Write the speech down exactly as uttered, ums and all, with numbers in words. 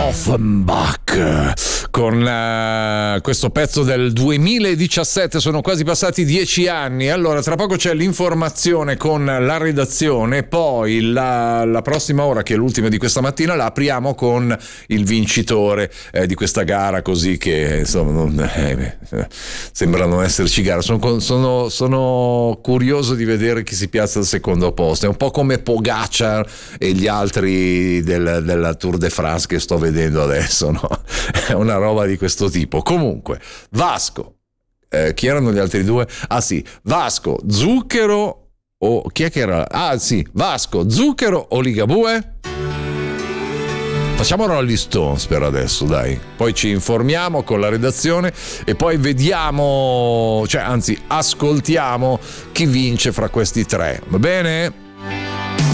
Offenbach con uh, questo pezzo del duemiladiciassette. Sono quasi passati dieci anni. Allora, tra poco c'è l'informazione con la redazione, poi la, la prossima ora, che è l'ultima di questa mattina, la apriamo con il vincitore eh, di questa gara, così che insomma non, eh, sembra non esserci gara. Sono, sono, sono curioso di vedere chi si piazza al secondo posto. È un po' come Pogacar e gli altri del, della Tour de France che sto vedendo adesso, no? È una roba di questo tipo. Comunque, Vasco, eh, chi erano gli altri due? Ah sì, Vasco, Zucchero o chi è che era? Ah sì, Vasco, Zucchero o Ligabue? Facciamo Rolling Stones per adesso, dai. Poi ci informiamo con la redazione e poi vediamo, cioè anzi ascoltiamo chi vince fra questi tre. Va bene?